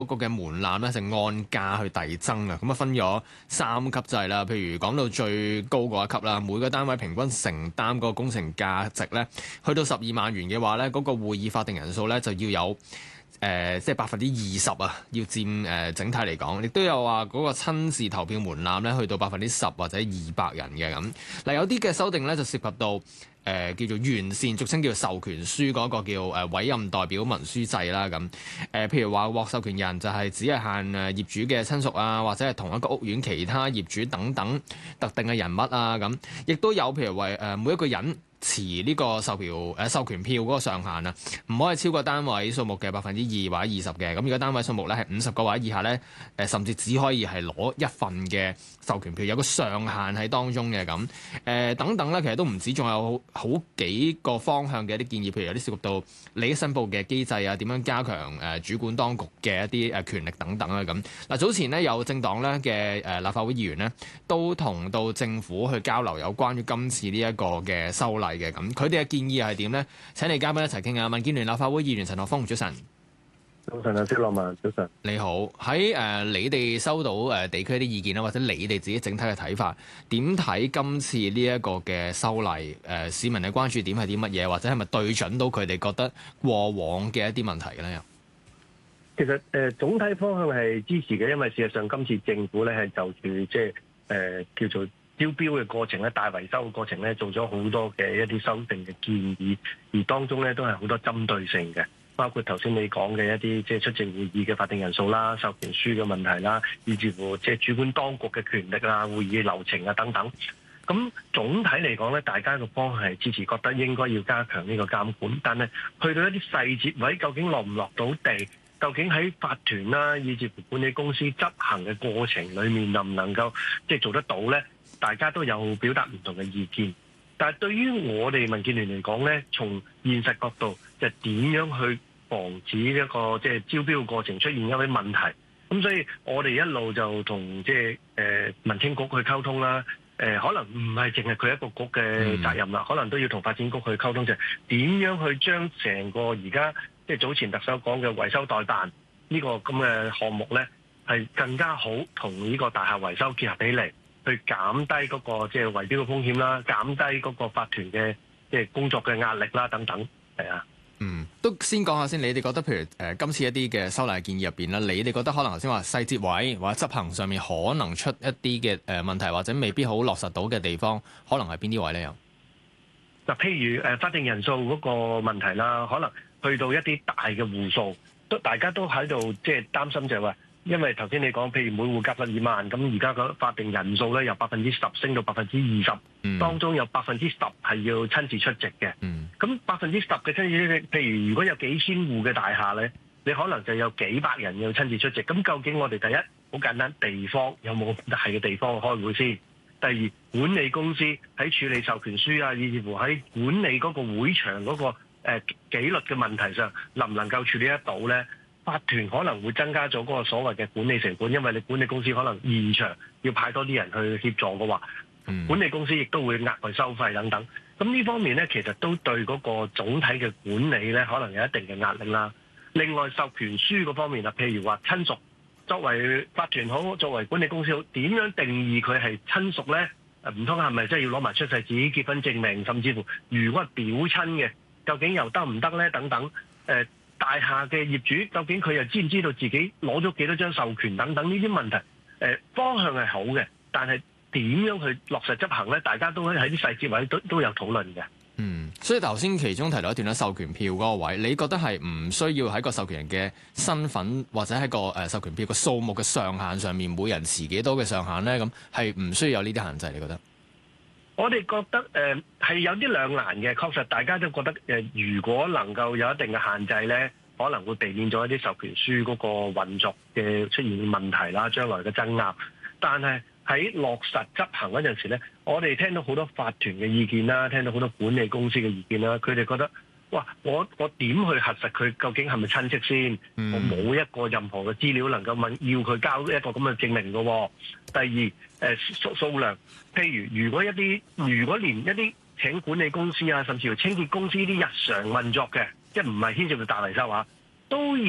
嗰個嘅門檻咧就按價去遞增啊，咁啊分咗3級制啦。譬如講到最高嗰一級啦，每個單位平均承擔個工程價值咧，去到12萬元嘅話咧，嗰個會議法定人數咧就要有即係20%啊，要佔整體嚟講，亦都有話嗰個親自投票門檻咧，去到10%或者200人嘅咁。嗱，有啲嘅修訂咧就涉及到叫做完善，俗稱叫授權書嗰個叫委任代表文書制啦咁。譬如話獲授權人就係只係限業主嘅親屬啊，或者係同一個屋苑其他業主等等特定嘅人物啊咁。亦都有譬如為每一個人持呢個授權票嗰個上限啊，唔可以超過單位數目嘅2%或者20%嘅。咁如果單位數目咧係50個或者以下咧，甚至只可以係攞一份嘅授權票，有個上限喺當中嘅咁。等等咧，其實都唔止，仲有好幾個方向嘅一啲建議，譬如有啲涉及到利益申報嘅機制啊，點樣加強主管當局嘅一啲權力等等啊咁。嗱，早前咧有政黨咧嘅立法會議員咧，都同到政府去交流有關於今次呢一個嘅修例嘅咁，佢哋嘅建議係點呢？請嚟嘉賓一齊傾下。民建聯立法會議員陳學鋒，早晨。 早晨啊，釋樂文，早晨。 你好，喺你哋收到地區啲意見啦，或者你哋自己整體嘅睇法，點睇今次呢一個嘅修例？市民嘅關注點係啲乜嘢？或者係咪對準到佢哋覺得過往嘅一啲問題嘅咧？ 其實總體方向係支持嘅，因為事實上今次政府咧係就住即係叫做招標嘅過程咧，大維修嘅過程咧，做咗好多嘅一啲修訂嘅建議，而當中咧都係好多針對性嘅，包括頭先你講嘅一啲即係出席會議嘅法定人數啦、授權書嘅問題啦，以至乎即係主管當局嘅權力啊、會議流程啊等等。咁總體嚟講咧，大家個方向係支持，覺得應該要加強呢個監管，但係去到一啲細節位，究竟落唔落到地？究竟喺法團啦，以至乎管理公司執行嘅過程裏面，能唔能夠即係做得到咧？大家都有表達唔同嘅意見，但係對於我哋民建聯嚟講咧，從現實角度就點樣去防止一個即係招標過程出現一啲問題。咁所以我哋一路就同即係民政局去溝通啦。可能唔係淨係佢一個局嘅責任啦，可能都要同發展局去溝通，就係點樣去將成個而家即係早前特首講嘅維修代辦呢個咁嘅項目咧，係更加好同呢個大廈維修結合起嚟。去減低嗰個即係圍標嘅風險啦，減低嗰個法團嘅即係工作嘅壓力啦，等等，係啊。 都先講下先。你哋覺得譬如今次一啲嘅修例建議入邊啦，你哋覺得可能頭先話細節位或者執行上面可能出一啲嘅問題，或者未必好落實到嘅地方，可能係邊啲位咧？又嗱，譬如法定人數嗰個問題啦，可能去到一啲大嘅戶數，大家都喺度即係擔心就係話。因為頭先你講，譬如每戶夾12萬，咁而家個法定人數咧由10%升到20%，當中有10%係要親自出席嘅。咁10%嘅親自出席，譬如如果有幾千戶嘅大廈咧，你可能就有幾百人要親自出席。咁究竟我哋第一好簡單，地方有冇大嘅地方去開會先？第二，管理公司喺處理授權書啊，以至乎喺管理嗰個會場嗰個紀律嘅問題上，能唔能夠處理得到咧？法團可能會增加咗嗰個所謂嘅管理成本，因為你管理公司可能現場要派多啲人去協助嘅話，管理公司亦都會額外收費等等。咁呢方面咧，其實都對嗰個總體嘅管理咧，可能有一定嘅壓力啦。另外授權書嗰方面啊，譬如話親屬，作為法團好，作為管理公司好，點樣定義佢係親屬咧？唔通係咪真係要攞埋出世紙、結婚證明，甚至乎如果係表親嘅，究竟又得唔得咧？等等，大廈嘅業主究竟佢又知唔知道自己攞咗幾多張授權等等呢啲問題？方向係好嘅，但係點樣去落實執行咧？大家都喺啲細節位都有討論嘅。 所以頭先其中提到一段咧，授權票嗰個位，你覺得係唔需要喺個授權人嘅身份或者喺個授權票個數目嘅上限上面，每人持幾多嘅上限咧？咁係唔需要有呢啲限制？你覺得？ 我哋覺得係有啲兩難嘅，確實大家都覺得如果能夠有一定嘅限制咧，可能會避免咗一啲授權書嗰個運作嘅出現問題啦，將來嘅爭拗。但係喺落實執行嗰陣時咧，我哋聽到好多法團嘅意見啦，聽到好多管理公司嘅意見啦，佢哋覺得哇，我點去核實佢究竟係咪親戚先？我冇一個任何嘅資料能夠要佢交一個咁嘅證明嘅。第二，數量，譬如如果連一啲請管理公司啊，甚至乎清潔公司啲日常運作嘅，即係唔係牽涉到大維修啊，都要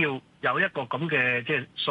有一個咁嘅即係